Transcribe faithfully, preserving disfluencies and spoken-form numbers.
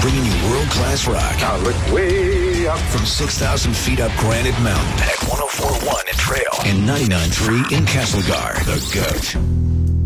bringing you world-class rock. Now look way up. From six thousand feet up Granite Mountain at one oh four point one in Trail and ninety-nine point three in Castlegar. The GOAT.